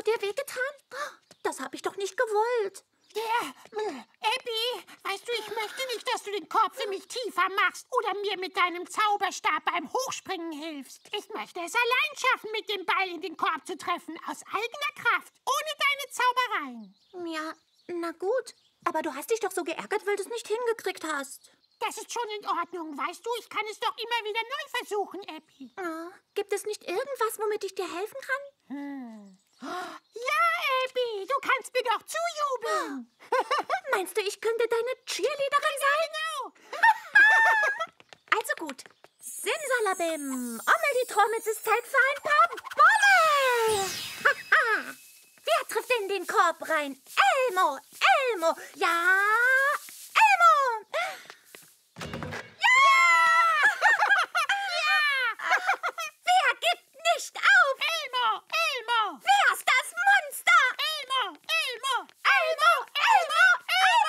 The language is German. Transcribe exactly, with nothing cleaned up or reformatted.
dir wehgetan? Das habe ich doch nicht gewollt. Ja, Abby, weißt du, ich möchte nicht, dass du den Korb für mich tiefer machst oder mir mit deinem Zauberstab beim Hochspringen hilfst. Ich möchte es allein schaffen, mit dem Ball in den Korb zu treffen, aus eigener Kraft, ohne deine Zaubereien. Ja, na gut. Aber du hast dich doch so geärgert, weil du es nicht hingekriegt hast. Das ist schon in Ordnung, weißt du? Ich kann es doch immer wieder neu versuchen, Abby. Oh, gibt es nicht irgendwas, womit ich dir helfen kann? Hm. Ja, Abby, du kannst mir doch zujubeln. Meinst du, ich könnte deine Cheerleaderin sein? Genau. Also gut. Simsalabim. Ommel die Trommel, es ist Zeit für ein paar Bälle. Wer trifft in den Korb rein? Elmo, Elmo. Ja.